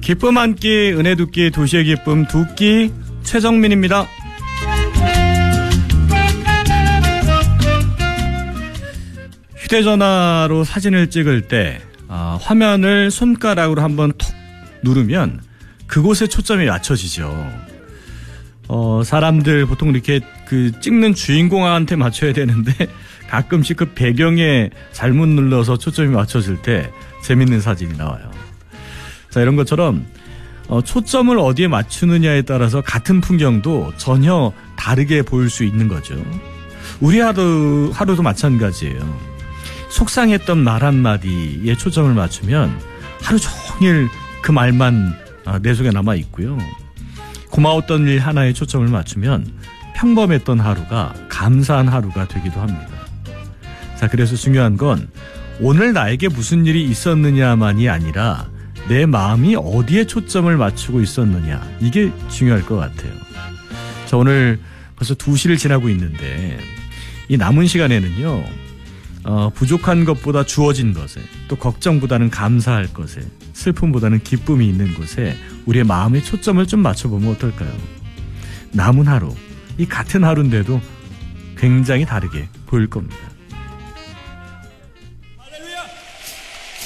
기쁨 한 끼, 은혜 두 끼, 도시의 기쁨 두 끼, 최정민입니다. 휴대전화로 사진을 찍을 때 화면을 손가락으로 한번 톡 누르면 그곳에 초점이 맞춰지죠. 사람들 보통 이렇게 그 찍는 주인공한테 맞춰야 되는데 가끔씩 그 배경에 잘못 눌러서 초점이 맞춰질 때 재밌는 사진이 나와요. 자, 이런 것처럼 초점을 어디에 맞추느냐에 따라서 같은 풍경도 전혀 다르게 보일 수 있는 거죠. 우리 하루도 마찬가지예요. 속상했던 말 한마디에 초점을 맞추면 하루 종일 그 말만 내 속에 남아 있고요. 고마웠던 일 하나에 초점을 맞추면 평범했던 하루가 감사한 하루가 되기도 합니다. 자, 그래서 중요한 건 오늘 나에게 무슨 일이 있었느냐만이 아니라 내 마음이 어디에 초점을 맞추고 있었느냐, 이게 중요할 것 같아요. 자, 오늘 벌써 2시를 지나고 있는데 이 남은 시간에는요, 부족한 것보다 주어진 것에, 또 걱정보다는 감사할 것에, 슬픔보다는 기쁨이 있는 곳에 우리의 마음의 초점을 좀 맞춰보면 어떨까요? 남은 하루, 이 같은 하루인데도 굉장히 다르게 보일 겁니다.